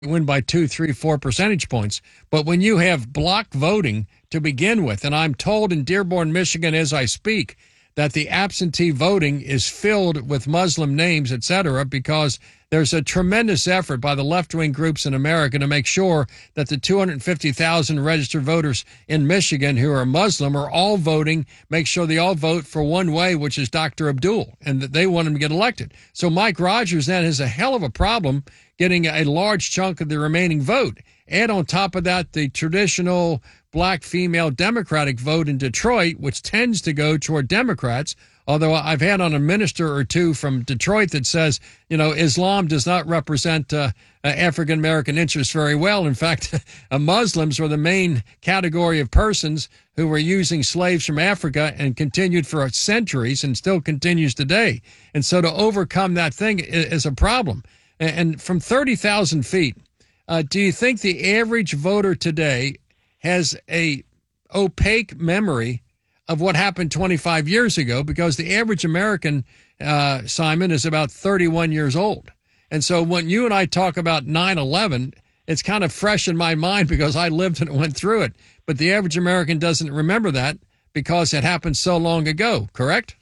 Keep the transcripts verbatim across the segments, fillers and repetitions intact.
win by two, three, four percentage points. But when you have block voting to begin with, and I'm told in Dearborn, Michigan, as I speak, that the absentee voting is filled with Muslim names, et cetera, because there's a tremendous effort by the left-wing groups in America to make sure that the two hundred fifty thousand registered voters in Michigan who are Muslim are all voting, make sure they all vote for one way, which is Doctor Abdul, and that they want him to get elected. So Mike Rogers then has a hell of a problem getting a large chunk of the remaining vote. Add on top of that the traditional black female Democratic vote in Detroit, which tends to go toward Democrats, although I've had on a minister or two from Detroit that says, you know, Islam does not represent uh, uh, African-American interests very well. In fact, uh, Muslims were the main category of persons who were using slaves from Africa and continued for centuries and still continues today. And so to overcome that thing is a problem. And from thirty thousand feet, uh, do you think the average voter today has a opaque memory of what happened twenty-five years ago? Because the average American, uh, Simon, is about thirty-one years old. And so when you and I talk about nine eleven, it's kind of fresh in my mind because I lived and went through it. But the average American doesn't remember that because it happened so long ago, correct?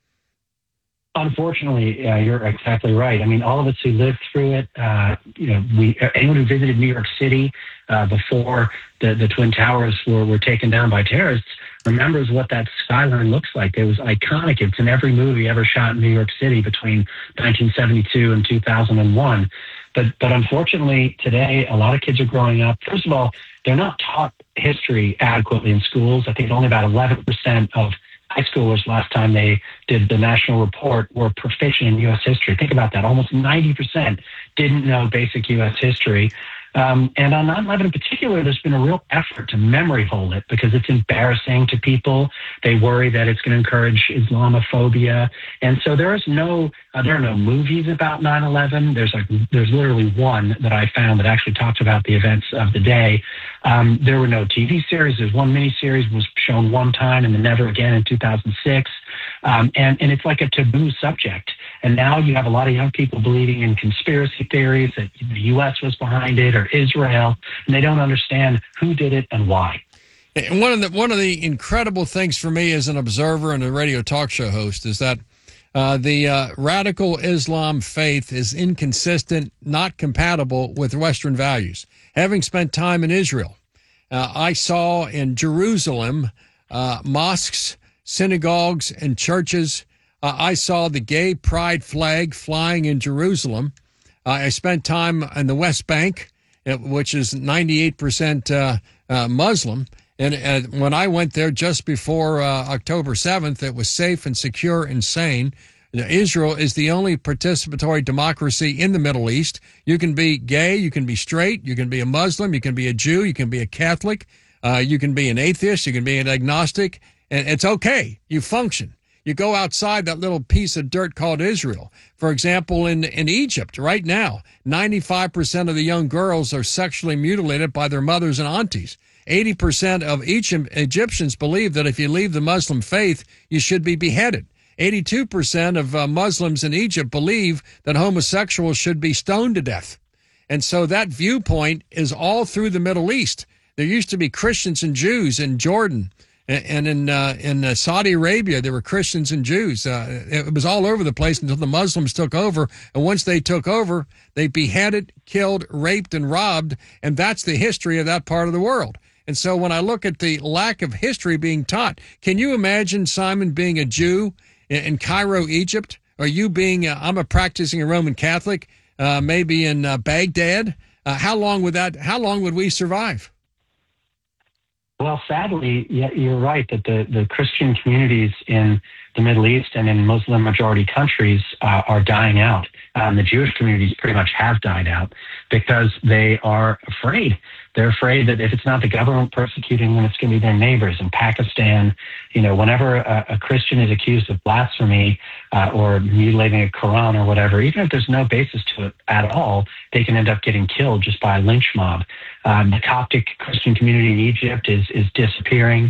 Unfortunately, uh, you're exactly right. I mean, all of us who lived through it, uh, you know, we anyone who visited New York City uh, before the, the Twin Towers were, were taken down by terrorists remembers what that skyline looks like. It was iconic. It's in every movie ever shot in New York City between nineteen seventy-two and two thousand one. But but unfortunately, today, a lot of kids are growing up. First of all, they're not taught history adequately in schools. I think only about eleven percent of high schoolers last time they did the national report were proficient in U S history. Think about that. Almost ninety percent didn't know basic U S history. Um, and on nine eleven in particular, there's been a real effort to memory hole it because it's embarrassing to people. They worry that it's going to encourage Islamophobia. And so there is no, uh, there are no movies about nine eleven. There's like, there's literally one that I found that actually talked about the events of the day. Um, there were no T V series. There's one miniseries was shown one time and then never again in two thousand six. Um, and, and it's like a taboo subject. And now you have a lot of young people believing in conspiracy theories that the U S was behind it or Israel, and they don't understand who did it and why. And one of the one of the incredible things for me as an observer and a radio talk show host is that uh, the uh, radical Islam faith is inconsistent, not compatible with Western values. Having spent time in Israel, uh, I saw in Jerusalem uh, mosques, synagogues, and churches. Uh, I saw the gay pride flag flying in Jerusalem. Uh, I spent time in the West Bank, which is ninety-eight percent uh, uh, Muslim. And uh, when I went there just before uh, October seventh, it was safe and secure and sane. Israel is the only participatory democracy in the Middle East. You can be gay, you can be straight, you can be a Muslim, you can be a Jew, you can be a Catholic, uh, you can be an atheist, you can be an agnostic, and it's okay. You function. You go outside that little piece of dirt called Israel. For example, in, in Egypt right now, ninety-five percent of the young girls are sexually mutilated by their mothers and aunties. eighty percent of each Egyptians believe that if you leave the Muslim faith, you should be beheaded. eighty-two percent of uh, Muslims in Egypt believe that homosexuals should be stoned to death. And so that viewpoint is all through the Middle East. There used to be Christians and Jews in Jordan. And in uh, in uh, Saudi Arabia, there were Christians and Jews. Uh, it was all over the place until the Muslims took over. And once they took over, they beheaded, killed, raped, and robbed. And that's the history of that part of the world. And so when I look at the lack of history being taught, can you imagine, Simon, being a Jew in, in Cairo, Egypt? Or you being, uh, I'm a practicing Roman Catholic, uh, maybe in uh, Baghdad? Uh, how long would that, how long would we survive? Well, sadly, yeah, you're right that the, the Christian communities in the Middle East and in Muslim-majority countries uh, are dying out. Um, the Jewish communities pretty much have died out because they are afraid. They're afraid that if it's not the government persecuting them, it's going to be their neighbors. In Pakistan, you know, whenever a, a Christian is accused of blasphemy uh, or mutilating a Quran or whatever, even if there's no basis to it at all, they can end up getting killed just by a lynch mob. Um, the Coptic Christian community in Egypt is is disappearing.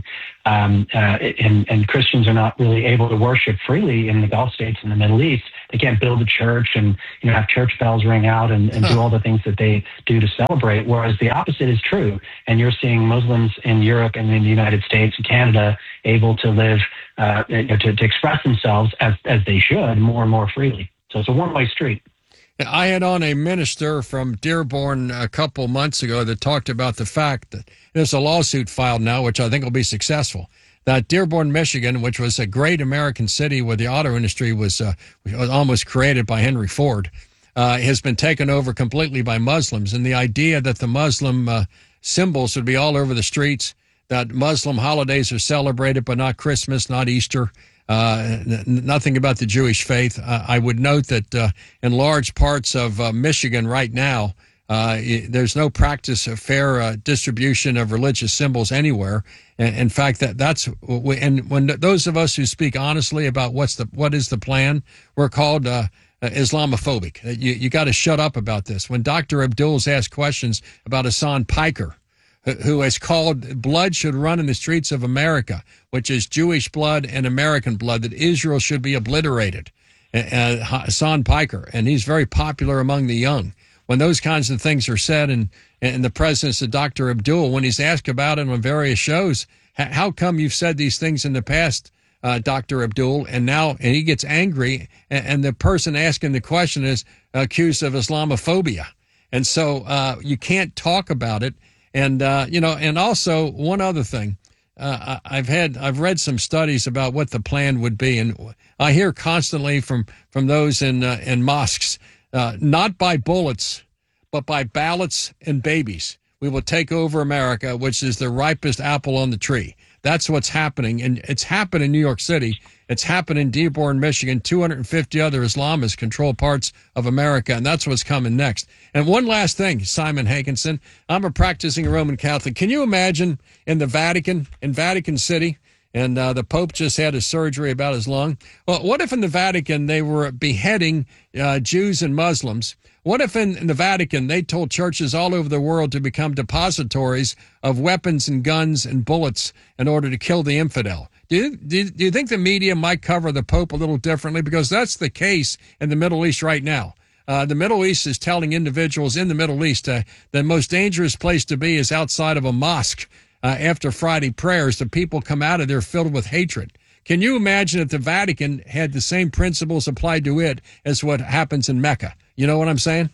um, uh, and, and Christians are not really able to worship freely in the Gulf states in the Middle East. They can't build a church and, you know, have church bells ring out and, and do all the things that they do to celebrate, whereas the opposite is true. And you're seeing Muslims in Europe and in the United States and Canada able to live, uh, to, to express themselves as, as they should more and more freely. So it's a one-way street. I had on a minister from Dearborn a couple months ago that talked about the fact that there's a lawsuit filed now, which I think will be successful, that Dearborn, Michigan, which was a great American city where the auto industry was, uh, was almost created by Henry Ford, uh, has been taken over completely by Muslims. And the idea that the Muslim uh, symbols would be all over the streets, that Muslim holidays are celebrated, but not Christmas, not Easter, Uh, n- nothing about the Jewish faith. Uh, I would note that uh, in large parts of uh, Michigan right now, uh, it, there's no practice of fair uh, distribution of religious symbols anywhere. And, in fact, that that's we, and when those of us who speak honestly about what's the what is the plan, we're called uh, Islamophobic. You you got to shut up about this. When Doctor Abdul's asked questions about Hassan Piker, who has called blood should run in the streets of America, which is Jewish blood and American blood, that Israel should be obliterated. Uh, Hassan Piker, and he's very popular among the young. When those kinds of things are said, and, and the presence of Doctor Abdul, when he's asked about it on various shows, how come you've said these things in the past, uh, Doctor Abdul, and now and he gets angry, and, and the person asking the question is accused of Islamophobia. And so uh, you can't talk about it. And, uh, you know, and also one other thing, uh, I've had, I've read some studies about what the plan would be. And I hear constantly from, from those in, uh, in mosques, uh, not by bullets, but by ballots and babies. We will take over America, which is the ripest apple on the tree. That's what's happening. And it's happened in New York City. It's happened in Dearborn, Michigan. two hundred fifty other Islamists control parts of America, and that's what's coming next. And one last thing, Simon Hankinson, I'm a practicing Roman Catholic. Can you imagine in the Vatican, in Vatican City, and uh, the Pope just had a surgery about his lung? Well, what if in the Vatican they were beheading uh, Jews and Muslims? What if in, in the Vatican they told churches all over the world to become depositories of weapons and guns and bullets in order to kill the infidel? Do you, do you, do you think the media might cover the Pope a little differently? Because that's the case in the Middle East right now. Uh, the Middle East is telling individuals in the Middle East uh, the most dangerous place to be is outside of a mosque uh, after Friday prayers. The people come out of there filled with hatred. Can you imagine if the Vatican had the same principles applied to it as what happens in Mecca? You know what I'm saying?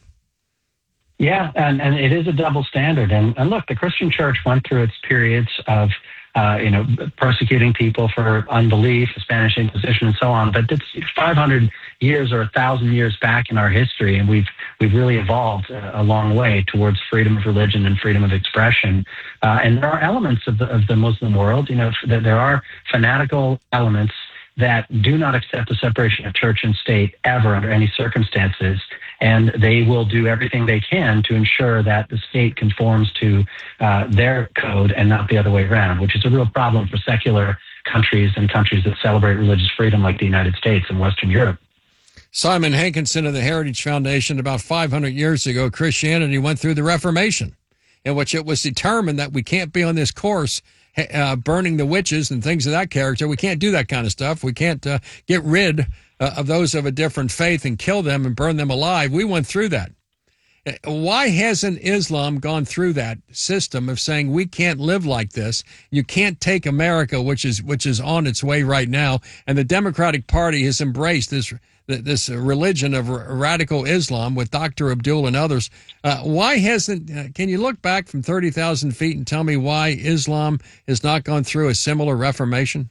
Yeah, and, and it is a double standard. And, and look, the Christian church went through its periods of, uh, you know, persecuting people for unbelief, the Spanish Inquisition, and so on. But it's five hundred years or one thousand years back in our history, and we've we've really evolved a, a long way towards freedom of religion and freedom of expression. Uh, and there are elements of the, of the Muslim world, you know, that there are fanatical elements that do not accept the separation of church and state ever under any circumstances. And they will do everything they can to ensure that the state conforms to uh, their code and not the other way around, which is a real problem for secular countries and countries that celebrate religious freedom like the United States and Western Europe. Simon Hankinson of the Heritage Foundation, about five hundred years ago, Christianity went through the Reformation, in which it was determined that we can't be on this course uh, burning the witches and things of that character. We can't do that kind of stuff. We can't uh, get rid Uh, of those of a different faith and kill them and burn them alive. We went through that. Why hasn't Islam gone through that system of saying we can't live like this? You can't take America, which is which is on its way right now, and the Democratic Party has embraced this this religion of radical Islam with Doctor Abdul and others. Uh, why hasn't? Uh, can you look back from thirty thousand feet and tell me why Islam has not gone through a similar reformation?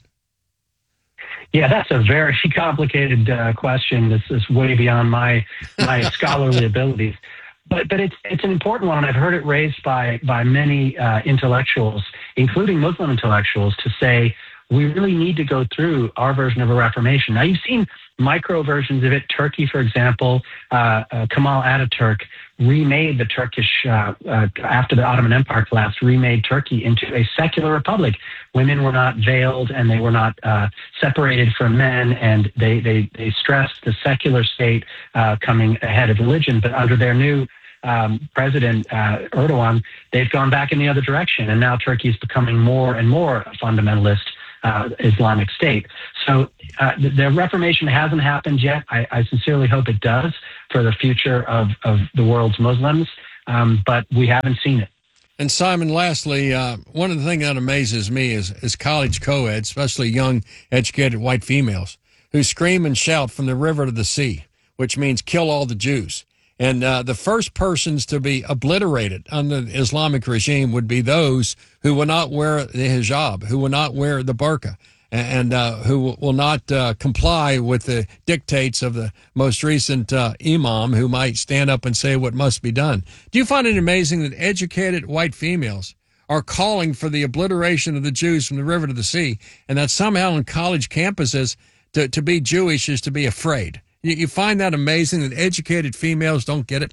Yeah, that's a very complicated uh, question. This is way beyond my my scholarly abilities, but but it's it's an important one, and I've heard it raised by by many uh, intellectuals, including Muslim intellectuals, to say we really need to go through our version of a reformation. Now, you've seen micro versions of it. Turkey, for example, uh, uh, Kemal Ataturk remade the Turkish, uh, uh, after the Ottoman Empire collapsed, remade Turkey into a secular republic. Women were not veiled and they were not uh, separated from men, and they, they, they stressed the secular state uh, coming ahead of religion. But under their new um, president, uh, Erdogan, they've gone back in the other direction, and now Turkey is becoming more and more a fundamentalist uh, Islamic State. So uh, the, the Reformation hasn't happened yet. I, I sincerely hope it does for the future of, of the world's Muslims, um, but we haven't seen it. And Simon, lastly, uh, one of the things that amazes me is, is college co-eds, especially young, educated white females, who scream and shout from the river to the sea, which means kill all the Jews. And uh, the first persons to be obliterated under the Islamic regime would be those who will not wear the hijab, who will not wear the burqa, and uh, who will not uh, comply with the dictates of the most recent uh, imam who might stand up and say what must be done. Do you find it amazing that educated white females are calling for the obliteration of the Jews from the river to the sea, and that somehow on college campuses to, to be Jewish is to be afraid? You, you find that amazing that educated females don't get it?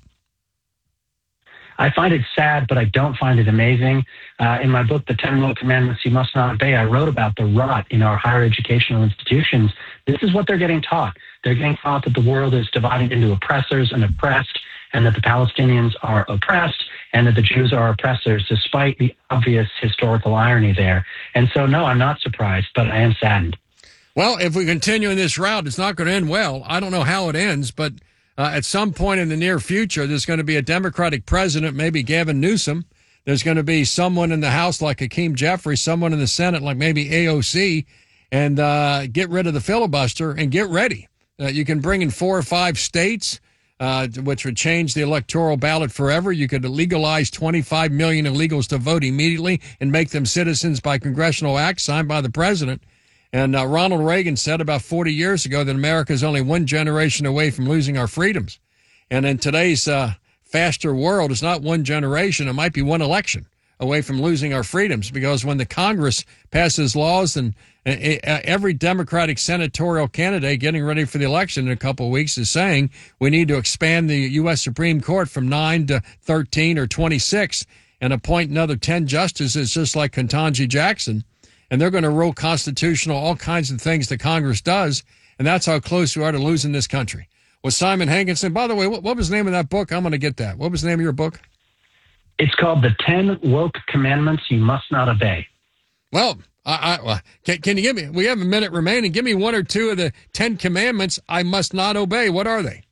I find it sad, but I don't find it amazing. Uh, in my book, The Ten Moral Commandments You Must Not Obey, I wrote about the rot in our higher educational institutions. This is what they're getting taught. They're getting taught that the world is divided into oppressors and oppressed, and that the Palestinians are oppressed, and that the Jews are oppressors, despite the obvious historical irony there. And so, no, I'm not surprised, but I am saddened. Well, if we continue in this route, it's not going to end well. I don't know how it ends, but Uh, at some point in the near future, there's going to be a Democratic president, maybe Gavin Newsom. There's going to be someone in the House like Hakeem Jeffries, someone in the Senate like maybe A O C, and uh, get rid of the filibuster and get ready. Uh, you can bring in four or five states, uh, which would change the electoral ballot forever. You could legalize twenty-five million illegals to vote immediately and make them citizens by congressional act signed by the president. And uh, Ronald Reagan said about forty years ago that America is only one generation away from losing our freedoms. And in today's uh, faster world, it's not one generation. It might be one election away from losing our freedoms, because when the Congress passes laws, and uh, every Democratic senatorial candidate getting ready for the election in a couple of weeks is saying we need to expand the U S Supreme Court from nine to thirteen or twenty-six and appoint another ten justices, just like Ketanji Jackson. And they're going to rule constitutional all kinds of things that Congress does, and that's how close we are to losing this country. Well, Simon Hankinson, by the way, what, what was the name of that book? I'm going to get that. What was the name of your book? It's called The Ten Woke Commandments You Must Not Obey. Well, I, I, can, can you give me, we have a minute remaining, give me one or two of the Ten Commandments I must not obey. What are they?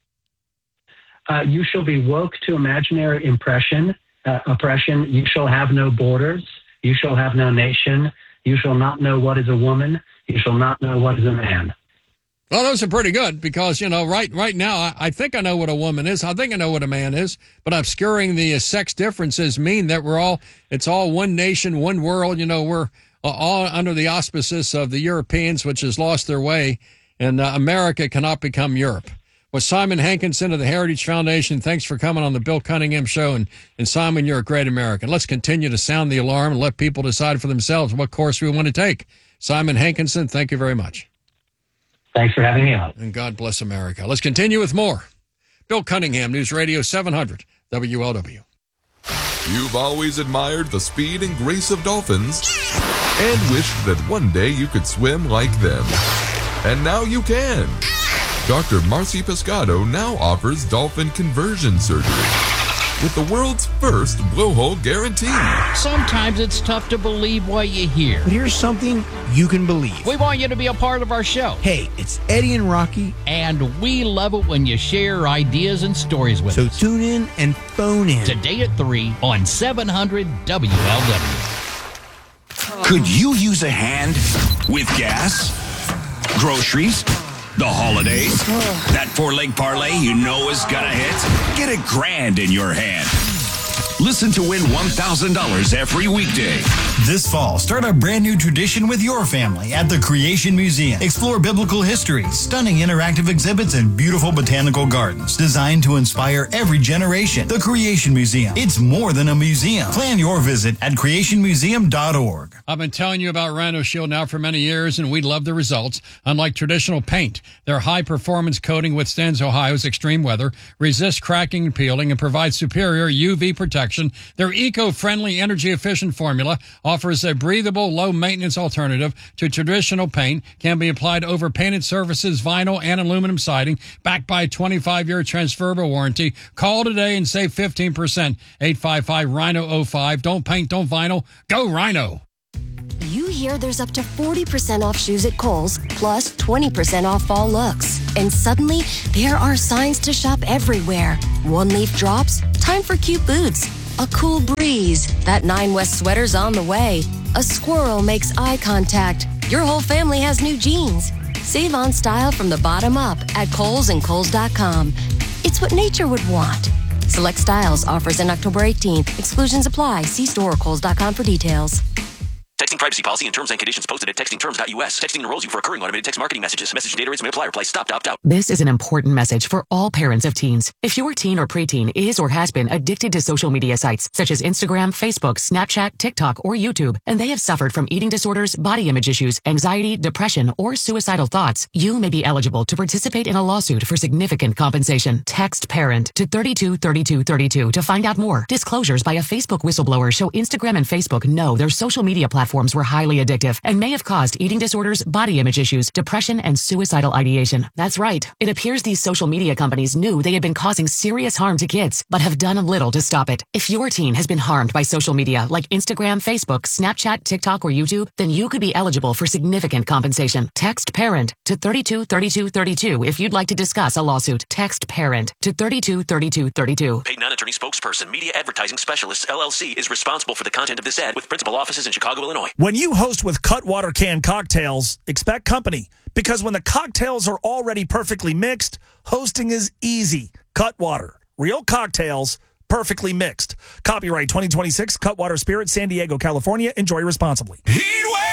Uh, you shall be woke to imaginary impression, uh, oppression. You shall have no borders. You shall have no nation. You shall not know what is a woman. You shall not know what is a man. Well, those are pretty good because, you know, right right now, I, I think I know what a woman is. I think I know what a man is. But obscuring the uh, sex differences mean that we're all, it's all one nation, one world. You know, we're all under the auspices of the Europeans, which has lost their way. And uh, America cannot become Europe. Well, Simon Hankinson of the Heritage Foundation, thanks for coming on the Bill Cunningham Show. And, and Simon, you're a great American. Let's continue to sound the alarm and let people decide for themselves what course we want to take. Simon Hankinson, thank you very much. Thanks for having me on. And God bless America. Let's continue with more. Bill Cunningham, News Radio seven hundred W L W. You've always admired the speed and grace of dolphins and wished that one day you could swim like them. And now you can. Doctor Marcy Pescado now offers dolphin conversion surgery with the world's first blowhole guarantee. Sometimes it's tough to believe what you hear. But here's something you can believe. We want you to be a part of our show. Hey, it's Eddie and Rocky. And we love it when you share ideas and stories with so us. So tune in and phone in. Today at three on seven hundred W L W. Could you use a hand with gas, groceries, the holidays? That four-leg parlay you know is gonna hit? Get a grand in your hand. Listen to win one thousand dollars every weekday. This fall, start a brand new tradition with your family at the Creation Museum. Explore biblical history, stunning interactive exhibits, and beautiful botanical gardens designed to inspire every generation. The Creation Museum. It's more than a museum. Plan your visit at creation museum dot org. I've been telling you about Rhino Shield now for many years, and we love the results. Unlike traditional paint, their high-performance coating withstands Ohio's extreme weather, resists cracking and peeling, and provides superior U V protection. Their eco-friendly, energy-efficient formula offers a breathable, low-maintenance alternative to traditional paint, can be applied over painted surfaces, vinyl, and aluminum siding, backed by a twenty-five year transferable warranty. Call today and save fifteen percent. eight five five, R H I N O oh five. Don't paint, don't vinyl. Go Rhino. You hear there's up to forty percent off shoes at Kohl's, plus twenty percent off fall looks. And suddenly, there are signs to shop everywhere. One leaf drops, time for cute boots. A cool breeze, that Nine West sweater's on the way. A squirrel makes eye contact. Your whole family has new jeans. Save on style from the bottom up at Kohl's and Kohl's dot com. It's what nature would want. Select styles, offers in October eighteenth. Exclusions apply. See store or Kohl's dot com for details. Texting privacy policy and terms and conditions posted at texting terms dot U S. Texting enrolls you for recurring automated text marketing messages. Message data rates may apply. Reply stop to opt out. This is an important message for all parents of teens. If your teen or preteen is or has been addicted to social media sites such as Instagram, Facebook, Snapchat, TikTok, or YouTube, and they have suffered from eating disorders, body image issues, anxiety, depression, or suicidal thoughts, you may be eligible to participate in a lawsuit for significant compensation. Text PARENT to thirty-two thirty-two thirty-two to find out more. Disclosures by a Facebook whistleblower show Instagram and Facebook know their social media platforms were highly addictive and may have caused eating disorders, body image issues, depression, and suicidal ideation. That's right. It appears these social media companies knew they had been causing serious harm to kids, but have done little to stop it. If your teen has been harmed by social media like Instagram, Facebook, Snapchat, TikTok, or YouTube, then you could be eligible for significant compensation. Text PARENT to thirty-two thirty-two thirty-two if you'd like to discuss a lawsuit. Text PARENT to thirty-two thirty-two thirty-two. Paid non-attorney spokesperson, Media Advertising Specialists, L L C, is responsible for the content of this ad with principal offices in Chicago, Illinois. When you host with Cutwater canned cocktails, expect company. Because when the cocktails are already perfectly mixed, hosting is easy. Cutwater. Real cocktails, perfectly mixed. Copyright twenty twenty-six, Cutwater Spirit, San Diego, California. Enjoy responsibly.